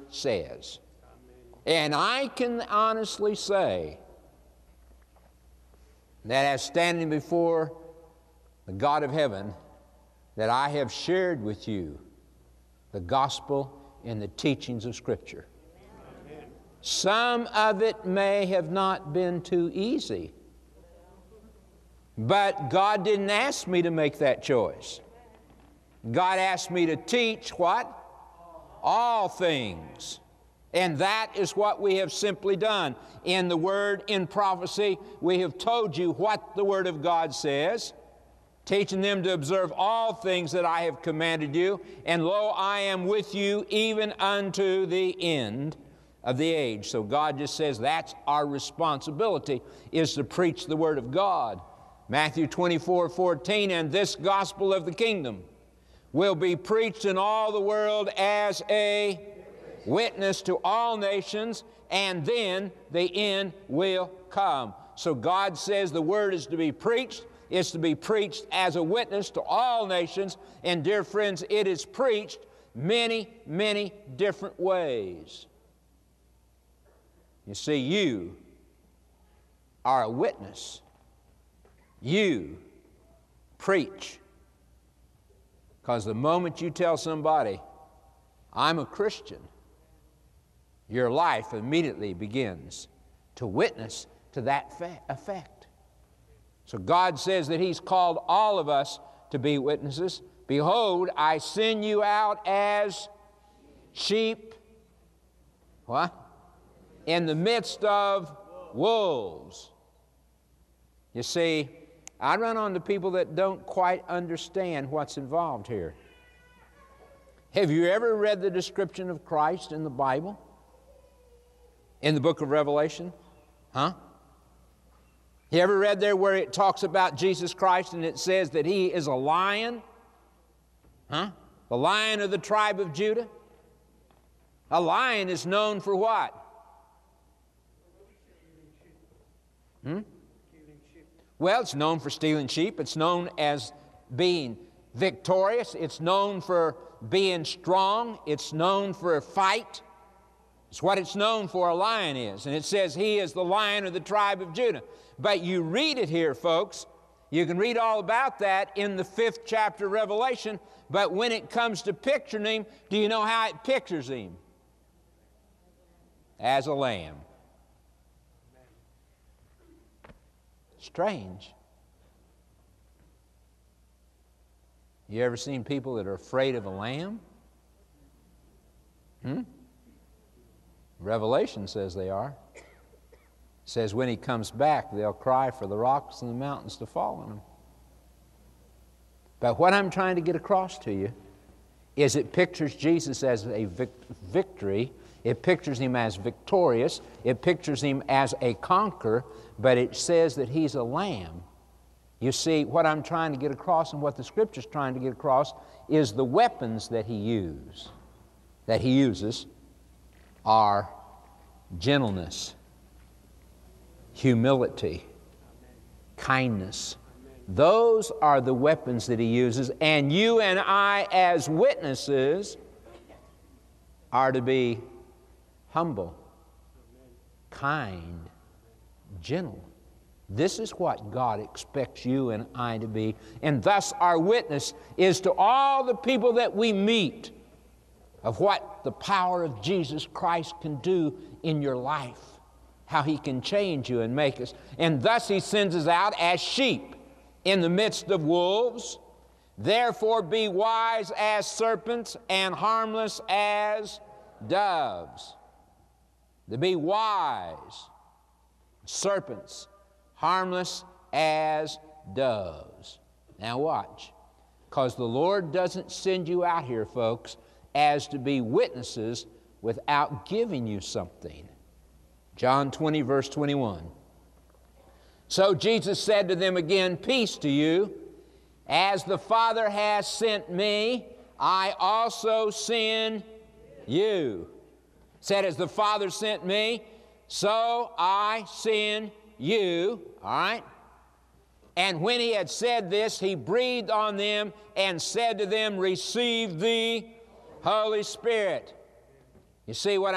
says. And I can honestly say that as standing before the God of heaven, that I have shared with you the gospel and the teachings of Scripture. Amen. Some of it may have not been too easy, but God didn't ask me to make that choice. God asked me to teach what? All things. And that is what we have simply done. In the Word, in prophecy, we have told you what the Word of God says, teaching them to observe all things that I have commanded you. And lo, I am with you even unto the end of the age. So God just says that's our responsibility, is to preach the Word of God. Matthew 24:14, and this gospel of the kingdom will be preached in all the world as a witness to all nations, and then the end will come. So God says the Word is to be preached. It's to be preached as a witness to all nations. And dear friends, it is preached many, many different ways. You see, you are a witness. You preach. Because the moment you tell somebody, I'm a Christian, your life immediately begins to witness to that effect. So God says that He's called all of us to be witnesses. Behold, I send you out as sheep, what? In the midst of wolves. You see, I run onto people that don't quite understand what's involved here. Have you ever read the description of Christ in the Bible? In the book of Revelation? Huh? You ever read there where it talks about Jesus Christ and it says that He is a lion? Huh? The Lion of the tribe of Judah? A lion is known for what? Well, it's known for stealing sheep. It's known as being victorious. It's known for being strong. It's known for a fight. It's what it's known for, a lion is. And it says He is the Lion of the tribe of Judah. But you read it here, folks. You can read all about that in the 5th chapter of Revelation. But when it comes to picturing Him, do you know how it pictures Him? As a lamb. Strange. You ever seen people that are afraid of a lamb? Revelation says they are. It says when He comes back, they'll cry for the rocks and the mountains to fall on Him. But what I'm trying to get across to you is it pictures Jesus as a victory. It pictures Him as victorious. It pictures Him as a conqueror. But it says that He's a lamb. You see, what I'm trying to get across and what the Scripture's trying to get across is the weapons that He uses are gentleness, humility, kindness. Those are the weapons that He uses, and you and I as witnesses are to be humble, kind, gentle. This is what God expects you and I to be, and thus our witness is to all the people that we meet of what the power of Jesus Christ can do in your life, how He can change you and make us. And thus He sends us out as sheep in the midst of wolves. Therefore be wise as serpents and harmless as doves. To be wise, serpents, harmless as doves. Now watch, because the Lord doesn't send you out here, folks, as to be witnesses without giving you something. John 20, verse 21. So Jesus said to them again, peace to you. As the Father has sent me, I also send you. Said, as the Father sent me, so I send you. All right? And when He had said this, He breathed on them and said to them, receive the Holy Spirit. You see what